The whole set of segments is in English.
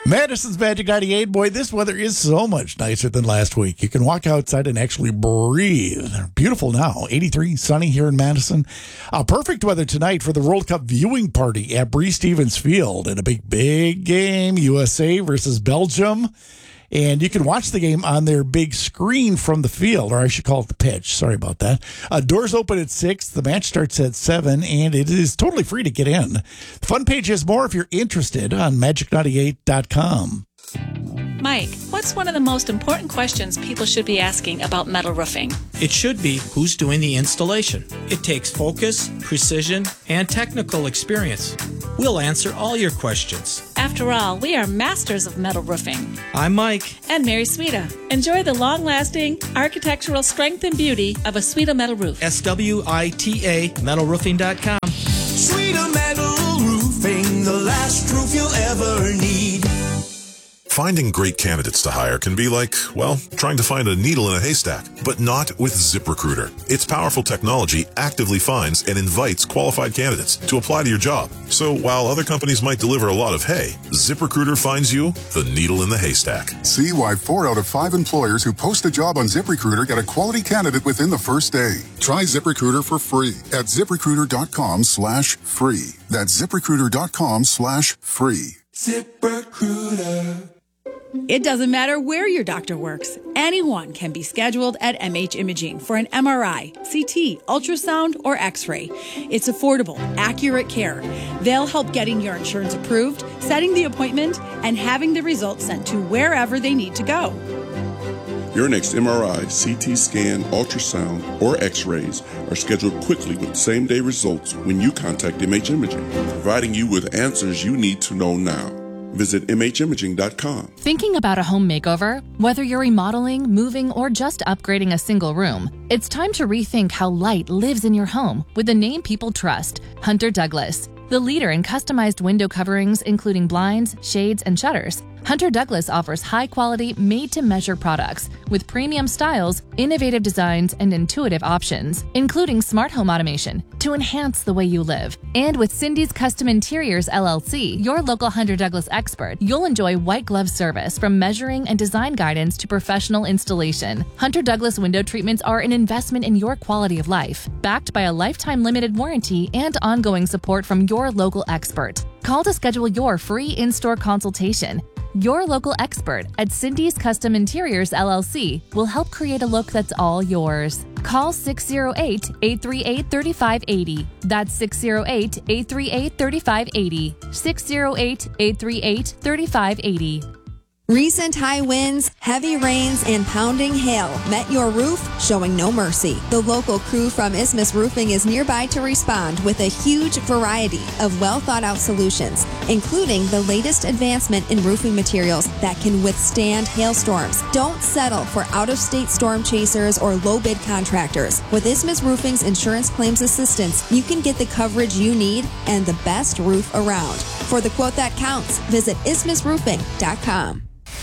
Madison's Magic 98. Boy, this weather is so much nicer than last week. You can walk outside and actually breathe. Beautiful now. 83, sunny here in Madison. Perfect weather tonight for the World Cup viewing party at Breese Stevens Field. And a big game, USA versus Belgium. And you can watch the game on their big screen from the field, or I should call it the pitch. Sorry about that. Doors open at 6. The match starts at 7, and it is totally free to get in. The fun page has more if you're interested on magic98.com. Mike, what's one of the most important questions people should be asking about metal roofing? It should be who's doing the installation. It takes focus, precision, and technical experience. We'll answer all your questions. After all, we are masters of metal roofing. I'm Mike. And Mary Sweta. Enjoy the long-lasting architectural strength and beauty of a Sweta metal roof. SWITA metalroofing.com. Sweta Metal Roofing, the last roof you'll ever need. Finding great candidates to hire can be like, well, trying to find a needle in a haystack, but not with ZipRecruiter. Its powerful technology actively finds and invites qualified candidates to apply to your job. So while other companies might deliver a lot of hay, ZipRecruiter finds you the needle in the haystack. See why 4 out of 5 employers who post a job on ZipRecruiter get a quality candidate within the first day. Try ZipRecruiter for free at ZipRecruiter.com/free. That's ZipRecruiter.com/free. ZipRecruiter. It doesn't matter where your doctor works. Anyone can be scheduled at MH Imaging for an MRI, CT, ultrasound, or X-ray. It's affordable, accurate care. They'll help getting your insurance approved, setting the appointment, and having the results sent to wherever they need to go. Your next MRI, CT scan, ultrasound, or X-rays are scheduled quickly with same-day results when you contact MH Imaging, providing you with answers you need to know now. Visit MHimaging.com. Thinking about a home makeover? Whether you're remodeling, moving, or just upgrading a single room, it's time to rethink how light lives in your home with the name people trust, Hunter Douglas. The leader in customized window coverings, including blinds, shades, and shutters, Hunter Douglas offers high-quality, made-to-measure products with premium styles, innovative designs, and intuitive options, including smart home automation to enhance the way you live. And with Cindy's Custom Interiors, LLC, your local Hunter Douglas expert, you'll enjoy white glove service from measuring and design guidance to professional installation. Hunter Douglas window treatments are an investment in your quality of life, backed by a lifetime limited warranty and ongoing support from your local expert. Call to schedule your free in-store consultation. Your local expert at Cindy's Custom Interiors, LLC will help create a look that's all yours. Call 608-838-3580. That's 608-838-3580. 608-838-3580. Recent high winds, heavy rains, and pounding hail met your roof, showing no mercy. The local crew from Isthmus Roofing is nearby to respond with a huge variety of well-thought-out solutions, including the latest advancement in roofing materials that can withstand hailstorms. Don't settle for out-of-state storm chasers or low-bid contractors. With Isthmus Roofing's insurance claims assistance, you can get the coverage you need and the best roof around. For the quote that counts, visit isthmusroofing.com.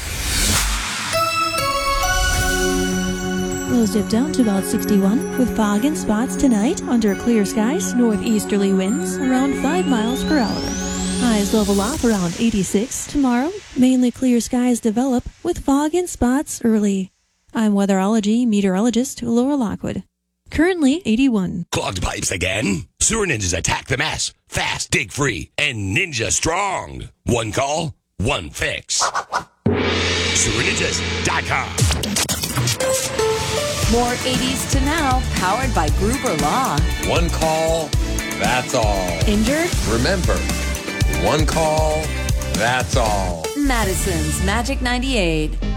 Lows dip down to about 61 with fog and spots tonight under clear skies, northeasterly winds around 5 miles per hour. Highs level off around 86 tomorrow. Mainly clear skies develop with fog and spots early. I'm weatherology meteorologist Laura Lockwood. Currently 81. Clogged pipes again? Sewer Ninjas attack the mess. Fast, dig free, and ninja strong. One call, one fix. SewerNinjas.com. More 80s to now, powered by Gruber Law. One call, that's all. Injured? Remember, one call, that's all. Madison's Magic 98.